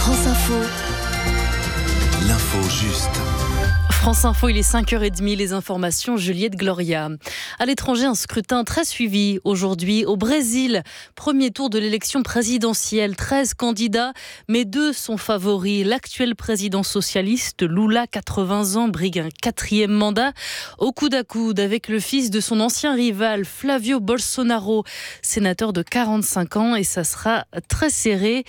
France Info. L'info juste. France Info, il est 5h30, les informations, Juliette Gloria. À l'étranger, un scrutin très suivi aujourd'hui au Brésil. Premier tour de l'élection présidentielle, 13 candidats, mais 2 sont favoris. L'actuel président socialiste, Lula, 80 ans, brigue un 4e mandat, au coude à coude avec le fils de son ancien rival, Flavio Bolsonaro, sénateur de 45 ans, et ça sera très serré.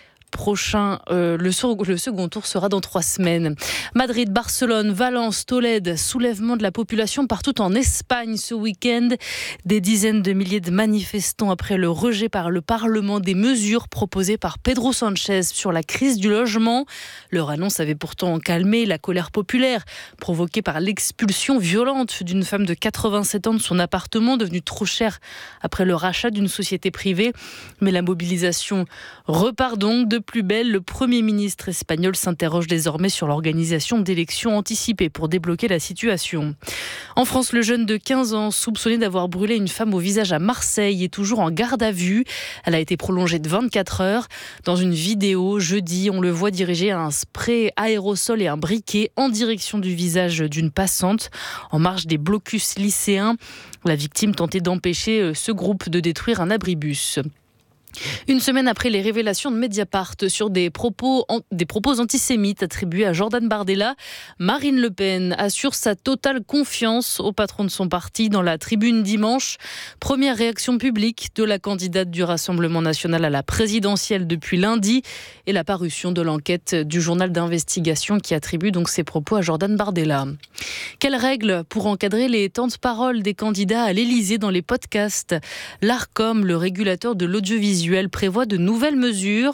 Le second tour sera dans 3 semaines. Madrid, Barcelone, Valence, Tolède, soulèvement de la population partout en Espagne ce week-end. Des dizaines de milliers de manifestants après le rejet par le Parlement des mesures proposées par Pedro Sánchez sur la crise du logement. Leur annonce avait pourtant calmé la colère populaire provoquée par l'expulsion violente d'une femme de 87 ans de son appartement devenu trop cher après le rachat d'une société privée. Mais la mobilisation repart donc de plus belle. Le Premier ministre espagnol s'interroge désormais sur l'organisation d'élections anticipées pour débloquer la situation. En France, le jeune de 15 ans soupçonné d'avoir brûlé une femme au visage à Marseille est toujours en garde à vue. Elle a été prolongée de 24 heures. Dans une vidéo, jeudi, on le voit diriger un spray aérosol et un briquet en direction du visage d'une passante en marge des blocus lycéens. La victime tentait d'empêcher ce groupe de détruire un abribus. Une semaine après les révélations de Mediapart sur des propos antisémites attribués à Jordan Bardella, Marine Le Pen assure sa totale confiance au patron de son parti dans la tribune dimanche. Première réaction publique de la candidate du Rassemblement national à la présidentielle depuis lundi et la parution de l'enquête du journal d'investigation qui attribue donc ses propos à Jordan Bardella. Quelles règles pour encadrer les temps de parole des candidats à l'Élysée dans les podcasts ? L'Arcom, le régulateur de l'audiovisuel, prévoit de nouvelles mesures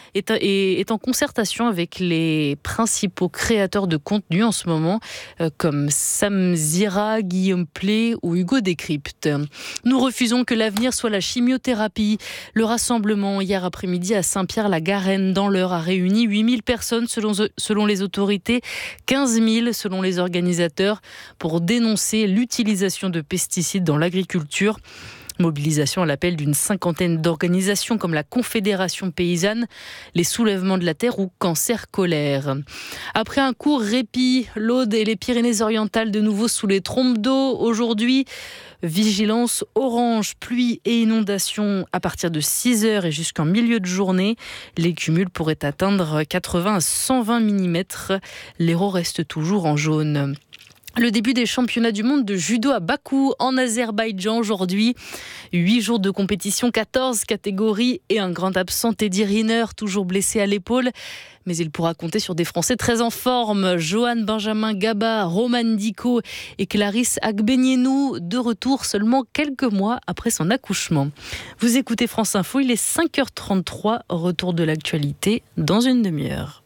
et est en concertation avec les principaux créateurs de contenu en ce moment, comme Sam Zira, Guillaume Play ou Hugo Décrypte. Nous refusons que l'avenir soit la chimiothérapie. Le rassemblement hier après-midi à Saint-Pierre-la-Garenne dans l'Eure a réuni 8000 personnes selon les autorités, 15 000 selon les organisateurs, pour dénoncer l'utilisation de pesticides dans l'agriculture. Mobilisation à l'appel d'une 50aine d'organisations comme la Confédération paysanne, les Soulèvements de la Terre ou Cancer Colère. Après un court répit, l'Aude et les Pyrénées-Orientales de nouveau sous les trompes d'eau. Aujourd'hui, vigilance orange, pluie et inondations à partir de 6h et jusqu'en milieu de journée. Les cumuls pourraient atteindre 80 à 120 mm. L'Hérault reste toujours en jaune. Le début des championnats du monde de judo à Bakou en Azerbaïdjan aujourd'hui. 8 jours de compétition, 14 catégories et un grand absent, Teddy Riner, toujours blessé à l'épaule. Mais il pourra compter sur des Français très en forme. Johan Benjamin Gaba, Roman Dico et Clarisse Agbenienou, de retour seulement quelques mois après son accouchement. Vous écoutez France Info, il est 5h33, retour de l'actualité dans une demi-heure.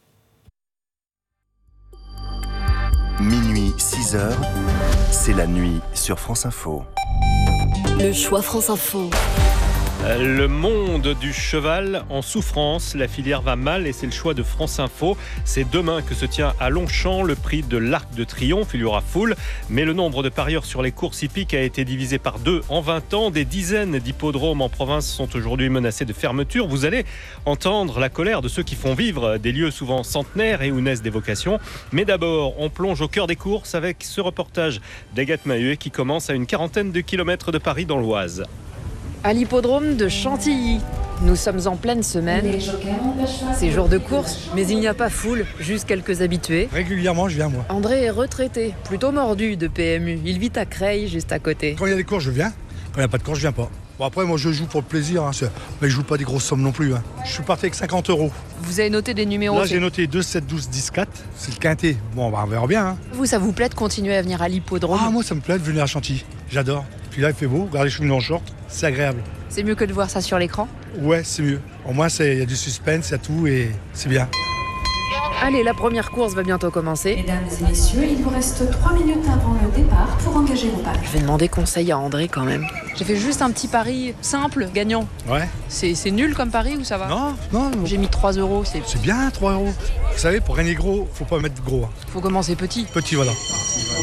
Minuit 6h, c'est la nuit sur France Info. Le choix France Info. Le monde du cheval en souffrance, la filière va mal et c'est le choix de France Info. C'est demain que se tient à Longchamp le prix de l'Arc de Triomphe. Il y aura foule, mais le nombre de parieurs sur les courses hippiques a été divisé par 2 en 20 ans. Des dizaines d'hippodromes en province sont aujourd'hui menacés de fermeture. Vous allez entendre la colère de ceux qui font vivre des lieux souvent centenaires et où naissent des vocations. Mais d'abord, on plonge au cœur des courses avec ce reportage d'Agathe Mahuet qui commence à une 40aine de kilomètres de Paris dans l'Oise. À l'hippodrome de Chantilly. Nous sommes en pleine semaine. C'est jour de course, mais il n'y a pas foule, juste quelques habitués. Régulièrement, je viens, moi. André est retraité, plutôt mordu de PMU. Il vit à Creil, juste à côté. Quand il y a des courses, je viens. Quand il n'y a pas de course, je viens pas. Bon, après, moi, je joue pour le plaisir, mais je joue pas des grosses sommes non plus. Je suis parti avec 50 €. Vous avez noté des numéros? Là, j'ai noté 2, 7, 12, 10, 4. C'est le quintet. Bon, on verra bien. Vous, ça vous plaît de continuer à venir à l'hippodrome? Ah, moi, ça me plaît de venir à Chantilly. J'adore. Puis là, il fait beau. Regardez, je suis venu en short. C'est agréable. C'est mieux que de voir ça sur l'écran? Ouais, c'est mieux. Au moins, il y a du suspense, il y a tout et c'est bien. Allez, la première course va bientôt commencer. Mesdames et messieurs, il vous reste 3 minutes avant le départ pour engager vos paris. Je vais demander conseil à André quand même. J'ai fait juste un petit pari simple, gagnant. Ouais. C'est nul comme pari ou ça va? Non. J'ai mis 3 €. C'est bien, 3 €. Vous savez, pour gagner gros, faut pas mettre gros. Faut commencer petit. Petit, voilà.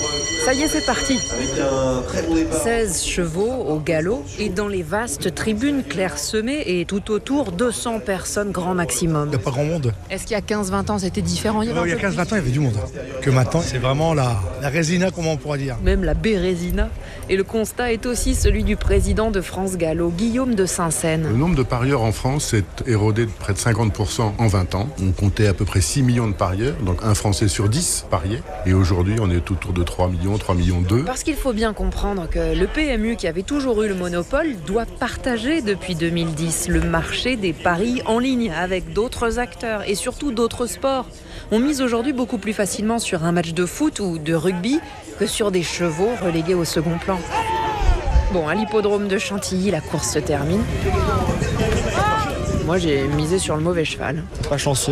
Ça y est, c'est parti. 16 chevaux au galop et dans les vastes tribunes clairsemées et tout autour 200 personnes grand maximum. Il n'y a pas grand monde. Est-ce qu'il y a 15-20 ans c'était différent? Il y a 15-20 ans, il y avait du monde. Que maintenant, c'est vraiment la résina, comment on pourrait dire. Même la bérésina. Et le constat est aussi celui du président de France Gallo, Guillaume de Saint-Seine. Le nombre de parieurs en France s'est érodé de près de 50% en 20 ans. On comptait à peu près 6 millions de parieurs, donc un Français sur 10 pariait. Et aujourd'hui, on est autour de 3 millions, 3 millions 2. Parce qu'il faut bien comprendre que le PMU, qui avait toujours eu le monopole, doit partager depuis 2010 le marché des paris en ligne avec d'autres acteurs et surtout d'autres sports. On mise aujourd'hui beaucoup plus facilement sur un match de foot ou de rugby que sur des chevaux relégués au second plan. Bon, à l'hippodrome de Chantilly, la course se termine. Moi, j'ai misé sur le mauvais cheval. Pas chanceux.